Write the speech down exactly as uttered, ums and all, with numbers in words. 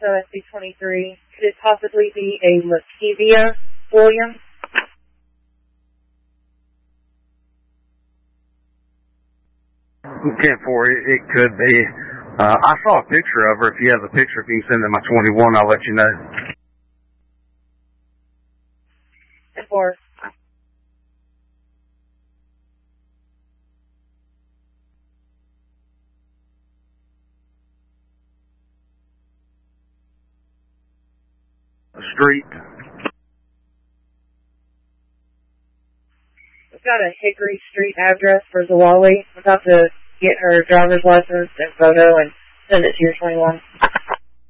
So S B twenty-three. Could it possibly be a Lakevia Williams? ten four, it, it could be. Uh, I saw a picture of her. If you have a picture, if you can send in my twenty-one, I'll let you know. ten four. Street. We've got a Hickory Street address for Zawali. I'm about to get her driver's license and photo and send it to your twenty-one.